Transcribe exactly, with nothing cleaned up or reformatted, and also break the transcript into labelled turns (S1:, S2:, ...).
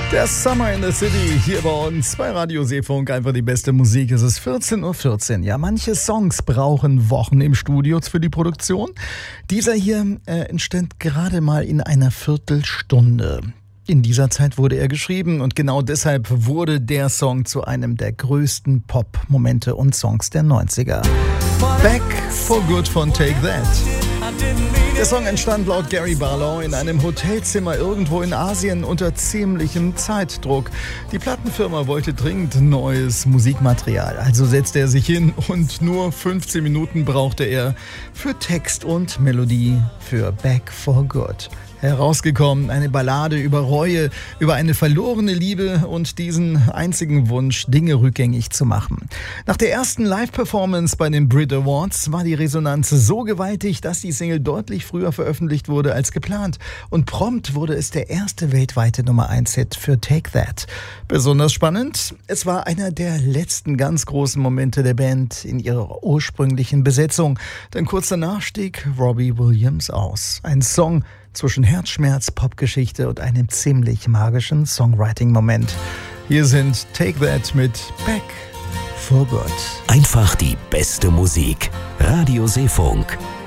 S1: Der Summer in the City hier bei uns bei Radio Seefunk. Einfach die beste Musik. Es ist vierzehn Uhr vierzehn. Ja, manche Songs brauchen Wochen im Studio für die Produktion. Dieser hier äh, entstand gerade mal in einer Viertelstunde. In dieser Zeit wurde er geschrieben und genau deshalb wurde der Song zu einem der größten Pop-Momente und Songs der neunziger. Back for Good von Take That. Der Song entstand laut Gary Barlow in einem Hotelzimmer irgendwo in Asien unter ziemlichem Zeitdruck. Die Plattenfirma wollte dringend neues Musikmaterial, also setzte er sich hin und nur fünfzehn Minuten brauchte er für Text und Melodie für Back for Good. Herausgekommen, eine Ballade über Reue, über eine verlorene Liebe und diesen einzigen Wunsch, Dinge rückgängig zu machen. Nach der ersten Live-Performance bei den Brit Awards war die Resonanz so gewaltig, dass die Single deutlich früher veröffentlicht wurde als geplant. Und prompt wurde es der erste weltweite Nummer eins Hit für Take That. Besonders spannend, es war einer der letzten ganz großen Momente der Band in ihrer ursprünglichen Besetzung. Denn kurz danach stieg Robbie Williams aus. Ein Song zwischen Herzschmerz, Popgeschichte und einem ziemlich magischen Songwriting-Moment. Hier sind Take That mit Back for Good.
S2: Einfach die beste Musik. Radio Seefunk.